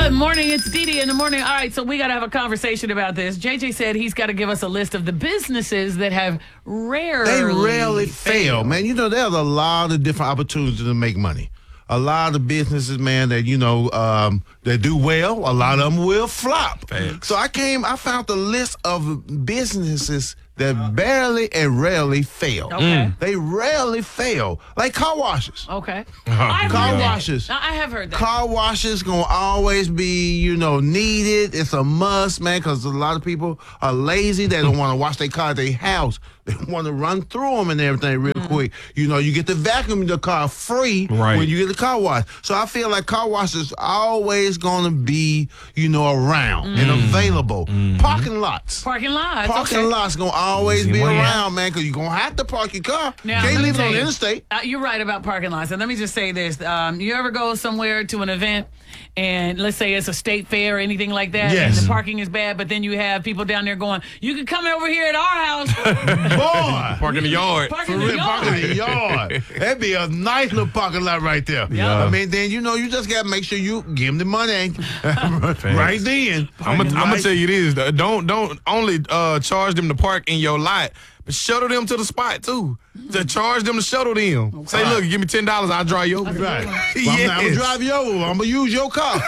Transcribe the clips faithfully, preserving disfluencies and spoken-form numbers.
Good morning. It's Dee Dee in the morning. All right, so we got to have a conversation about this. J J said he's got to give us a list of the businesses that have rarely They rarely fail, failed. man. You know, there's a lot of different opportunities to make money. A lot of businesses, man, that, you know, um, they do well. A lot of them will flop. Thanks. So I came, I found the list of businesses that barely and rarely fail. Okay. They rarely fail. Like car washes. Okay. I've Car heard that. washes. Now, I have heard that. Car washes gonna always be, you know, needed. It's a must, man, because a lot of people are lazy. They don't want to wash their car at their house. They want to run through them and everything real Mm-hmm. quick. You know, you get to vacuum the car free Right. when you get the car wash. So I feel like car washes always gonna be, you know, around and available. Parking lots. Parking lots. Parking okay. lots gonna always Easy be way. around, man, because you're gonna have to park your car. Now, Can't let me leave it tell on the you, interstate. Uh, you're right about parking lots. And let me just say this. Um, you ever go somewhere to an event and let's say it's a state fair or anything like that, Yes. and the parking is bad, but then you have people down there going, you can come over here at our house. Boy. Park in the yard. Park For in the real, yard. park in the yard. That'd be a nice little parking lot right there. Yeah. I mean, then, you know, you just got to make sure you give them the money right then. I'm gonna Right- tell you this: though. don't don't only uh, charge them to park in your lot, but shuttle them to the spot too. To charge them to shuttle them. Say, look, give me ten dollars, I'll drive you over. Right. Well, I'm, Yes. not, I'm gonna drive you over. I'm gonna use your car.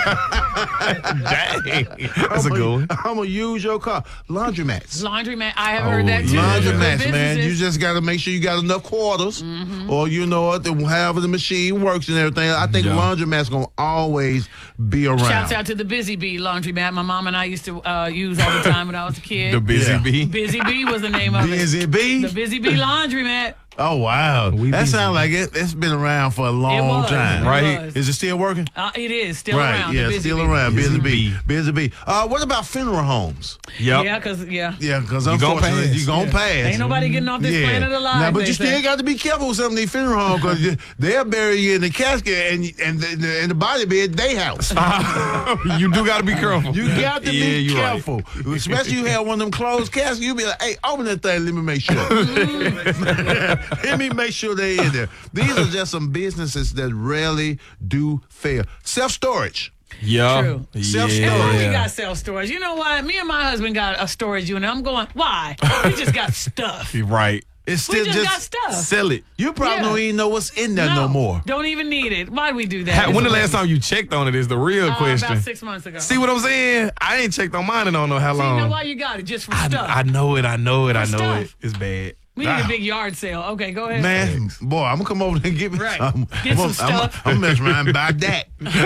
Dang, that's a good one. I'm gonna use your car. Laundromats. Laundromat. I have Oh, heard that too. yeah. Good Laundromats, man. businesses. You just got to make sure you got enough quarters, Mm-hmm. or you know what, however the machine works and everything. I think Yeah. laundromats gonna always be around. Shouts out to the Busy Bee Laundromat. My mom and I used to uh, use all the time when I was a kid. The busy Yeah. bee. Busy Bee was the name of Busy it. Bee? The Busy Bee Laundromat. Oh wow, We that busy. sounds like it. It's been around for a long was. time, It Right. was. Is it still working? Uh, it is still right, around. yeah, the Busy still Bee. around. Busy Busy bee, bee. busy bee. Uh, what about funeral homes? Yep. Yeah, because, yeah. Yeah, because You gonna unfortunately, pass. you're gonna pass. Ain't nobody getting off this Yeah. planet alive. Now, but they you say. still got to be careful with some of these funeral homes because they'll bury you in the casket and and the, the, and the body bed they house. You do got to be careful. You got to Yeah, be you right. careful, especially you have one of them closed caskets. You be like, "Hey, open that thing. Let me make sure. Let me make sure they're in there." These are just some businesses that rarely do fail. Self storage. Yeah. True. Self-storage. Everybody Yeah. got self storage. You know what? Me and my husband got a storage unit. I'm going, why? We just got stuff. You're right. It's We still just, just, got stuff. Sell it. you probably Yeah. don't even know what's in there no, more. Don't even need it. Why do we do that? Ha- when the It's last time you checked on it is the real uh, question. About six months ago. See what I'm saying? I ain't checked on mine in I don't know how So you long. know why you got it? Just for I, stuff. I know it. I know it. I know stuff. it. It's bad. we need Wow. a big yard sale. Okay, go ahead. Man, boy, I'm gonna come over there and get me. Right. I'm, Get I'm, some I'm, stuff. I'm, I'm mess around and buy that.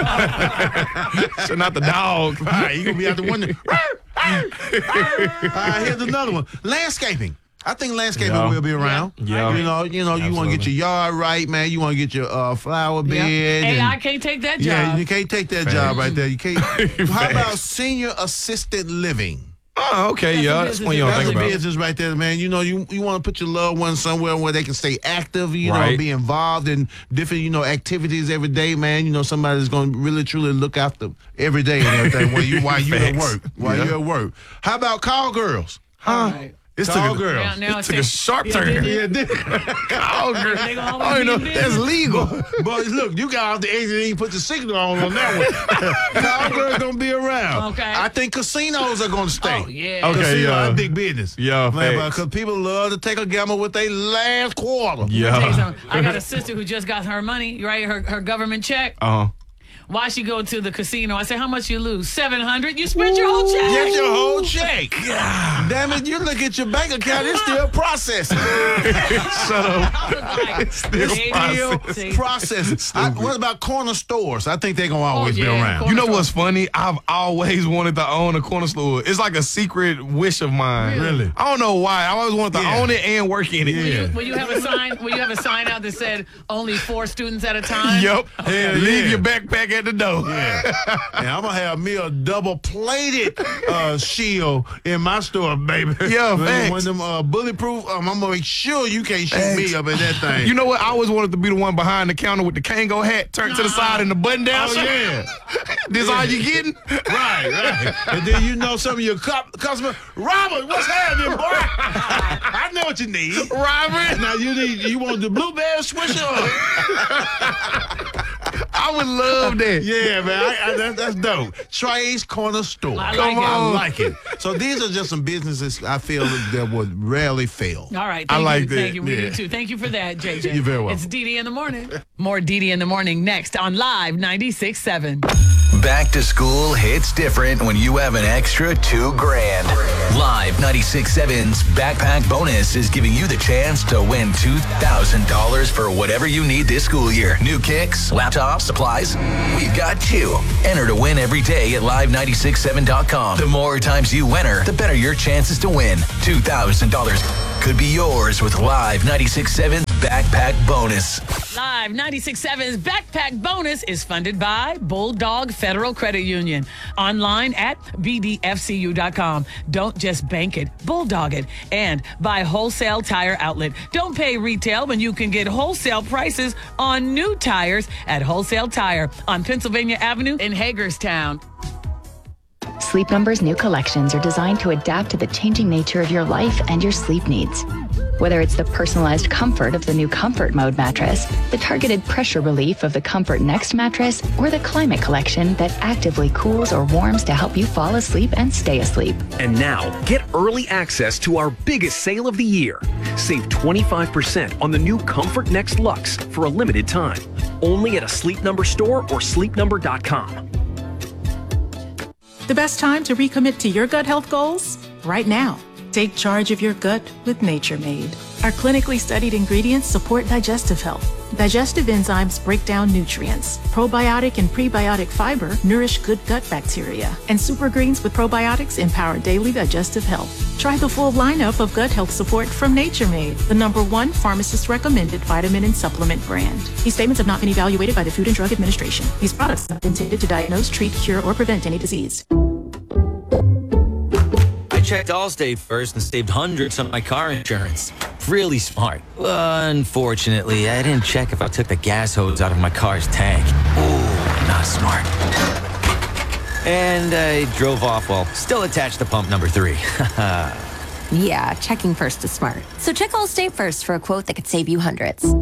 So not the dog. All right, you gonna be out the window. All right, here's another one. Landscaping. I think landscaping Yeah. will be around. Yeah. You know, you know, you want to get Absolutely. your yard right, man. You want to get your uh, flower bed. Yeah. Hey, and- I can't take that job. yeah, you can't take that job right there. You can't. How about senior assisted living? Oh, okay. That's a yeah. That's business one you don't That's think a about. business right there, man. You know, you you want to put your loved ones somewhere where they can stay active, you know, Right. be involved in different, you know, activities every day, man. You know, somebody's going to really, truly look after every day and everything while you, while you at Facts. work. While Yeah. you at work. How about call girls? All right. This Call took a, girls. Now, now this it's took a a- sharp yeah, turn. did it? Yeah, this- Oh, girl. They gonna I always don't know. be in That's business. legal. Boys, look, you got off the exit and you put the signal on on that one. Call girls going to be around. Okay. I think casinos are going to stay. Oh, yeah. Okay. Casino, yeah. that's big business. Yeah, man, facts. because people love to take a gamble with their last quarter. Tell you Yeah. something. I got a sister who just got her money, right? Her her government check. Uh huh. Why she go to the casino? I said, how much you lose? Seven hundred. You spent your whole check. Get your whole check. Damn it, you look at your bank account, it's still processing. Shut up. I was like, Still baby, Still see? processing. I, what about corner stores? I think they're going to always Oh, yeah, be around. corner- You know what's funny? I've always wanted to own a corner store. It's like a secret wish of mine. Really? I don't know why. I always wanted to Yeah. own it and work in it. Will Yeah. you, will you have a sign? Will you have a sign out that said only four students at a time? Yep. Hell Leave yeah. your backpack at the door. Yeah. And I'm going to have me a double-plated uh, shield in my store, baby. Yeah, when, facts. when them uh, bulletproof, um, I'm going to make sure you can't shoot Facts. me up in that thing. You know what? I always wanted to be the one behind the counter with the Kango hat turned to the side and the button down. Oh, yeah. This all you getting? Right, right. And then you know some of your cu- customers, Robert, what's happening, boy? I know what you need. Robert. Now you need you want the blueberry swisher? I would love that. Yeah, man, I, I, that, that's dope. Trey's Corner Store. I Come like it. on, I like it. So these are just some businesses I feel that would rarely fail. All right. I Thank like you. that. Thank you. We Yeah. do too. Thank you for that, J J. You're very welcome. It's D D in the morning. More D D in the morning next on Live ninety-six point seven. Back to school hits different when you have an extra two grand. Live ninety-six point seven's Backpack Bonus is giving you the chance to win two thousand dollars for whatever you need this school year. New kicks, laptops, supplies. We've got you. Enter to win every day at live nine six seven dot com. The more times you enter, the better your chances to win. two thousand dollars could be yours with Live ninety-six point seven's Backpack Bonus. Live ninety-six point seven's Backpack Bonus is funded by Bulldog Federal Credit Union. Online at b d f c u dot com. Don't just bank it, bulldog it. And by Wholesale Tire Outlet. Don't pay retail when you can get wholesale prices on new tires at Wholesale Tire on Pennsylvania Avenue in Hagerstown. Sleep Number's new collections are designed to adapt to the changing nature of your life and your sleep needs. Whether it's the personalized comfort of the new Comfort Mode mattress, the targeted pressure relief of the Comfort Next mattress, or the Climate Collection that actively cools or warms to help you fall asleep and stay asleep. And now, get early access to our biggest sale of the year. Save twenty-five percent on the new Comfort Next Luxe for a limited time. Only at a Sleep Number store or sleep number dot com. The best time to recommit to your gut health goals? Right now. Take charge of your gut with Nature Made. Our clinically studied ingredients support digestive health. Digestive enzymes break down nutrients. Probiotic and prebiotic fiber nourish good gut bacteria. And super greens with probiotics empower daily digestive health. Try the full lineup of gut health support from Nature Made, the number one pharmacist-recommended vitamin and supplement brand. These statements have not been evaluated by the Food and Drug Administration. These products are not intended to diagnose, treat, cure, or prevent any disease. I checked Allstate first and saved hundreds on my car insurance. Really smart. Unfortunately, I didn't check if I took the gas hose out of my car's tank. Ooh, not smart. And I drove off while still attached to pump number three. Yeah, checking first is smart. So check Allstate first for a quote that could save you hundreds.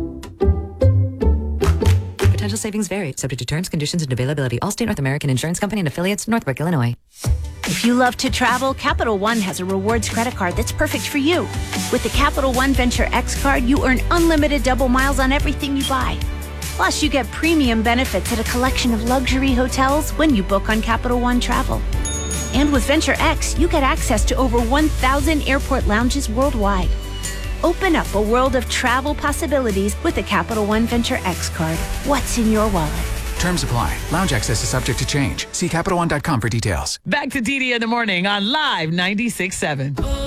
Potential savings vary, subject to terms, conditions, and availability. Allstate North American Insurance Company and affiliates, Northbrook, Illinois. If you love to travel, Capital One has a rewards credit card that's perfect for you. With the Capital One Venture X card, you earn unlimited double miles on everything you buy. Plus, you get premium benefits at a collection of luxury hotels when you book on Capital One Travel. And with Venture X, you get access to over one thousand airport lounges worldwide. Open up a world of travel possibilities with the Capital One Venture X card. What's in your wallet? Terms apply. Lounge access is subject to change. See Capital One dot com for details. Back to D D in the morning on Live ninety-six point seven.